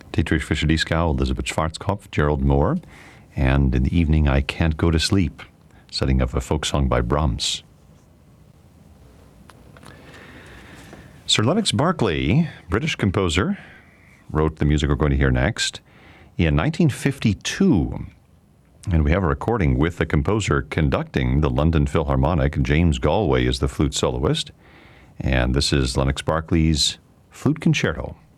Dietrich Fischer-Dieskau, Elizabeth Schwarzkopf, Gerald Moore, and in the evening, I Can't Go to Sleep, setting up a folk song by Brahms. Sir Lennox Berkeley, British composer, wrote the music we're going to hear next in 1952. And we have a recording with the composer conducting the London Philharmonic. James Galway is the flute soloist. And this is Lennox Berkeley's Flute Concerto.